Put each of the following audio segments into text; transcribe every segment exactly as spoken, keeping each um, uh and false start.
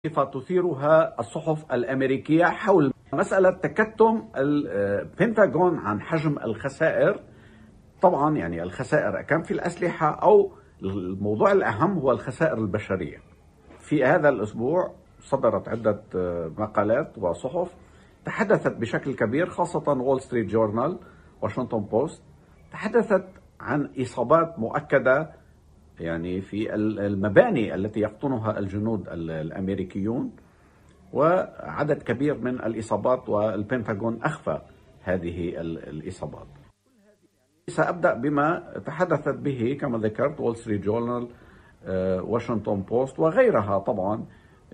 كيف تثيرها الصحف الأمريكية حول مسألة تكتم البنتاغون عن حجم الخسائر. طبعا يعني الخسائر كان في الأسلحة أو الموضوع الأهم هو الخسائر البشرية. في هذا الأسبوع صدرت عدة مقالات وصحف تحدثت بشكل كبير، خاصة وول ستريت جورنال، واشنطن بوست، تحدثت عن إصابات مؤكدة يعني في المباني التي يقطنها الجنود الأمريكيون، وعدد كبير من الإصابات، والبنتاغون أخفى هذه الإصابات. سأبدأ بما تحدثت به كما ذكرت وول ستريت جورنال، واشنطن بوست وغيرها طبعا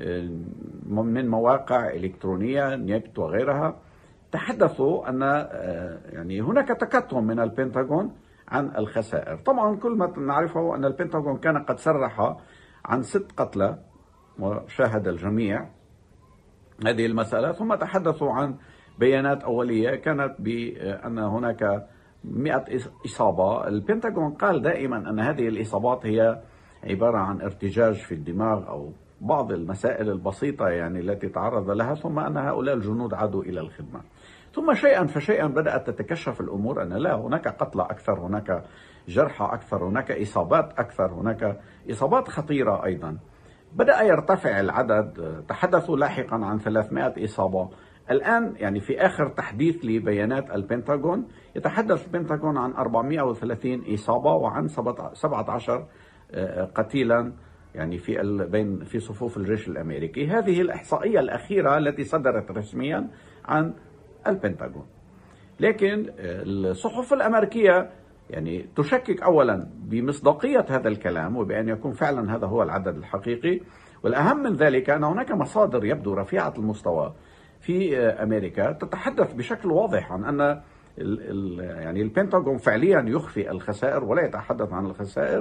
من مواقع إلكترونية نيت وغيرها. تحدثوا أن يعني هناك تكتم من البنتاغون عن الخسائر. طبعا كل ما نعرفه أن البنتاغون كان قد صرح عن ست قتلى وشاهد الجميع هذه المسألة، ثم تحدثوا عن بيانات أولية كانت بأن هناك مئة إصابة. البنتاغون قال دائما أن هذه الإصابات هي عبارة عن ارتجاج في الدماغ أو بعض المسائل البسيطة يعني التي تعرض لها، ثم أن هؤلاء الجنود عادوا إلى الخدمة. ثم شيئا فشيئا بدأت تتكشف الأمور أن لا، هناك قتلى أكثر، هناك جرحى أكثر، هناك إصابات أكثر، هناك إصابات خطيرة أيضا. بدأ يرتفع العدد، تحدثوا لاحقا عن ثلاثمئة إصابة. الآن يعني في آخر تحديث لبيانات البنتاغون يتحدث البنتاغون عن أربعمئة وثلاثين إصابة وعن سبعة عشر قتيلا يعني في بين في صفوف الجيش الأمريكي. هذه الإحصائية الأخيرة التي صدرت رسميا عن البنتاغون. لكن الصحف الأمريكية يعني تشكك أولا بمصداقية هذا الكلام وبأن يكون فعلا هذا هو العدد الحقيقي، والأهم من ذلك أن هناك مصادر يبدو رفيعة المستوى في أمريكا تتحدث بشكل واضح عن أن ال ال يعني البنتاغون فعليا يخفي الخسائر ولا يتحدث عن الخسائر،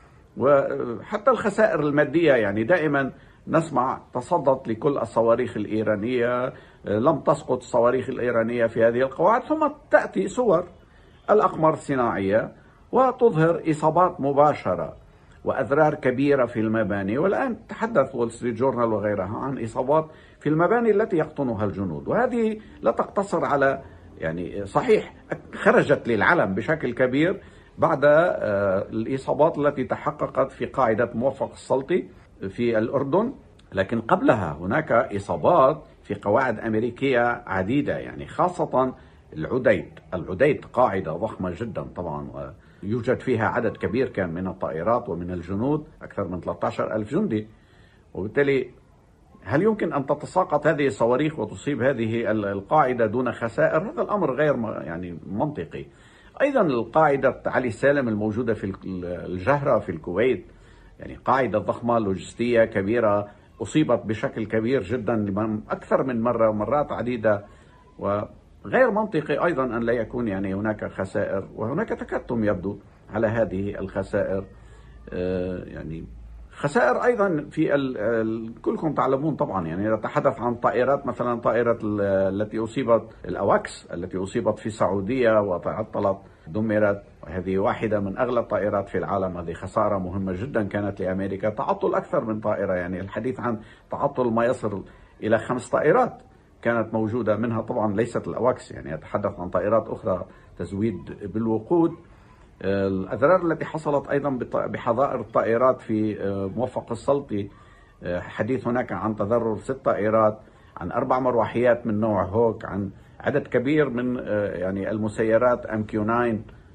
وحتى الخسائر المادية. يعني دائما نسمع تصدت لكل الصواريخ الإيرانية، لم تسقط الصواريخ الإيرانية في هذه القواعد، ثم تأتي صور الأقمار الصناعية وتظهر إصابات مباشرة وأضرار كبيرة في المباني. والآن تحدث وول ستريت جورنال وغيرها عن إصابات في المباني التي يقطنها الجنود، وهذه لا تقتصر على يعني صحيح خرجت للعلم بشكل كبير بعد الإصابات التي تحققت في قاعدة موفق السلطي في الأردن، لكن قبلها هناك إصابات في قواعد أمريكية عديدة، يعني خاصة العديد. العديد قاعدة ضخمة جدا طبعا، يوجد فيها عدد كبير كان من الطائرات ومن الجنود، أكثر من ثلاثة عشر ألف جندي، وبالتالي هل يمكن أن تتساقط هذه الصواريخ وتصيب هذه القاعدة دون خسائر؟ هذا الأمر غير يعني منطقي. أيضا القاعدة علي سالم الموجودة في الجهرة في الكويت، يعني قاعدة ضخمة لوجستية كبيرة أصيبت بشكل كبير جدا أكثر من مرة ومرات عديدة، وغير منطقي أيضا أن لا يكون يعني هناك خسائر، وهناك تكتم يبدو على هذه الخسائر. يعني خسائر أيضا في ال كلكم تعلمون طبعا، يعني نتحدث عن طائرات، مثلا طائرة التي أصيبت الأواكس التي أصيبت في السعودية وتعطلت دمرت، وهذه واحدة من أغلى الطائرات في العالم. هذه خسارة مهمة جدا كانت لأمريكا، تعطل أكثر من طائرة، يعني الحديث عن تعطل ما يصل إلى خمس طائرات كانت موجودة، منها طبعا ليست الأواكس، يعني أتحدث عن طائرات أخرى تزويد بالوقود. الأضرار التي حصلت أيضا بحظائر الطائرات في موفق السلطي، حديث هناك عن تضرر ست طائرات، عن أربع مروحيات من نوع هوك، عن عدد كبير من يعني المسيرات أم كيو تسعة،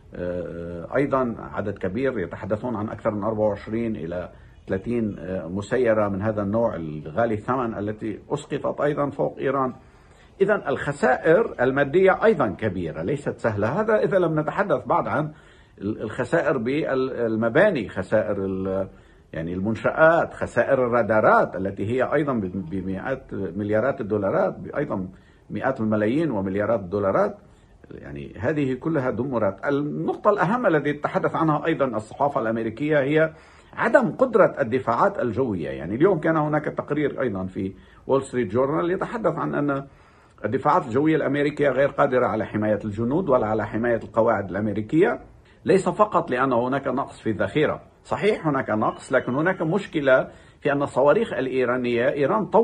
أيضا عدد كبير، يتحدثون عن أكثر من أربعة وعشرين إلى ثلاثين مسيرة من هذا النوع الغالي الثمن التي أسقطت أيضا فوق إيران. إذن الخسائر المادية أيضا كبيرة ليست سهلة. هذا إذا لم نتحدث بعد عن الخسائر بالمباني، خسائر يعني المنشآت، خسائر الرادارات التي هي أيضا بمئات مليارات الدولارات، أيضا مئات الملايين ومليارات الدولارات، يعني هذه كلها دمرت. النقطة الأهم التي تتحدث عنها أيضا الصحافة الأمريكية هي عدم قدرة الدفاعات الجوية. يعني اليوم كان هناك تقرير أيضا في وول ستريت جورنال يتحدث عن أن الدفاعات الجوية الأمريكية غير قادرة على حماية الجنود ولا على حماية القواعد الأمريكية، ليس فقط لأن هناك نقص في الذخيرة، صحيح هناك نقص، لكن هناك مشكلة في أن الصواريخ الإيرانية، إيران